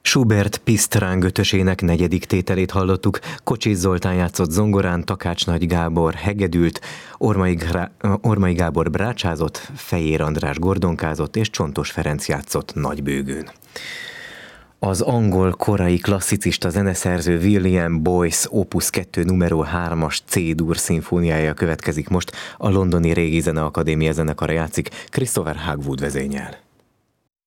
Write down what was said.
Schubert Pisztráng ötösének negyedik tételét hallottuk, Kocsis Zoltán játszott zongorán, Takács Nagy Gábor hegedült, Ormai Gábor brácsázott, Fejér András gordonkázott, és Csontos Ferenc játszott nagybőgőn. Az angol korai klasszicista zeneszerző William Boyce Opus 2 numero 3-as C-dur szimfóniája következik most, a londoni Régi Zeneakadémia zenekara játszik, Christopher Hagwood vezényel.